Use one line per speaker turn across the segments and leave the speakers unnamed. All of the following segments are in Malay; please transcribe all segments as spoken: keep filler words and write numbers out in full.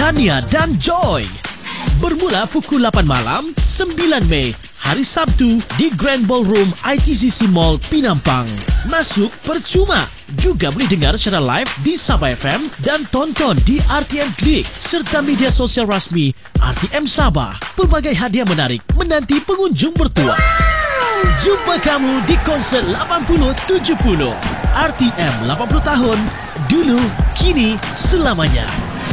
Tania dan Joy. Bermula pukul lapan malam, sembilan Mei, hari Sabtu di Grand Ballroom I T C C Mall, Pinampang. Masuk percuma. Juga boleh dengar secara live di Sabah F M dan tonton di R T M Klik serta media sosial rasmi R T M Sabah. Pelbagai hadiah menarik menanti pengunjung bertuah. Jumpa kamu di konsert lapan puluh tujuh puluh. R T M lapan puluh tahun, dulu, kini, selamanya.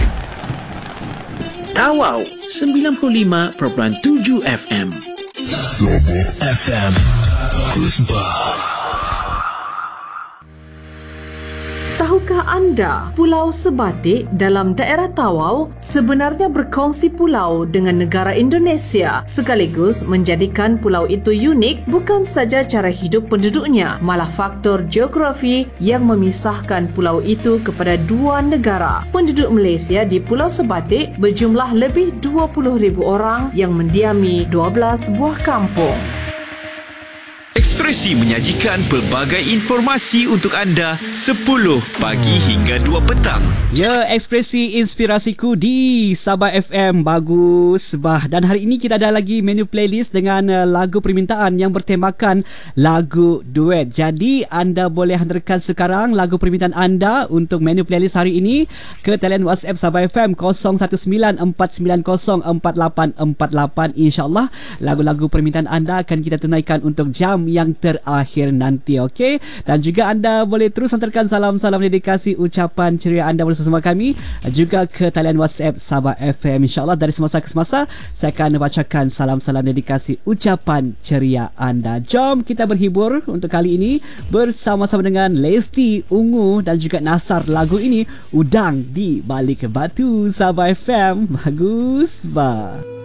Awau sembilan puluh lima perpuluhan tujuh F M.
Sabah F M Khusbah.
Tahukah anda, Pulau Sebatik dalam daerah Tawau sebenarnya berkongsi pulau dengan negara Indonesia, sekaligus menjadikan pulau itu unik bukan saja cara hidup penduduknya, malah faktor geografi yang memisahkan pulau itu kepada dua negara. Penduduk Malaysia di Pulau Sebatik berjumlah lebih dua puluh ribu orang yang mendiami dua belas buah kampung.
Ekspresi menyajikan pelbagai informasi untuk anda sepuluh pagi hingga dua petang.
Ya, Ekspresi inspirasiku di Sabah F M. Bagus, bah. Dan hari ini kita ada lagi menu playlist dengan uh, lagu permintaan yang bertemakan lagu duet. Jadi anda boleh hantarkan sekarang lagu permintaan anda untuk menu playlist hari ini ke talian WhatsApp Sabah F M kosong satu sembilan empat sembilan kosong empat lapan empat lapan. InsyaAllah lagu-lagu permintaan anda akan kita tunaikan untuk jam yang terakhir nanti, okey? Dan juga anda boleh terus hantarkan salam-salam dedikasi, ucapan ceria anda bersama kami juga ke talian WhatsApp Sabah F M. InsyaAllah dari semasa ke semasa saya akan bacakan salam-salam dedikasi, ucapan ceria anda. Jom kita berhibur untuk kali ini bersama-sama dengan Lesti, Ungu dan juga Nasar. Lagu ini Udang di Balik Batu. Sabah F M. Bagus, bah.